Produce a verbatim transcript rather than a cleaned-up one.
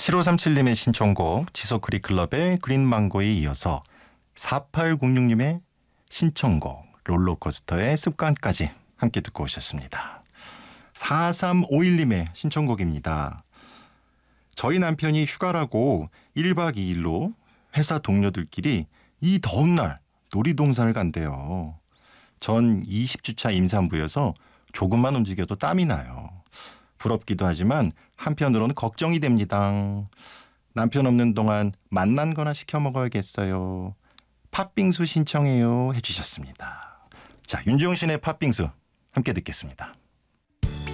칠오삼칠님의 신청곡 지소크리 클럽의 그린망고에 이어서 사팔공육님의 신청곡 롤러코스터의 습관까지 함께 듣고 오셨습니다. 사삼오일님의 신청곡입니다. 저희 남편이 휴가라고 일박 이일로 회사 동료들끼리 이 더운 날 놀이동산을 간대요. 전 이십 주차 임산부여서 조금만 움직여도 땀이 나요. 부럽기도 하지만 한편으로는 걱정이 됩니다. 남편 없는 동안 맛난 거나 시켜 먹어야겠어요. 팥빙수 신청해요 해주셨습니다. 자, 윤종신의 팥빙수 함께 듣겠습니다.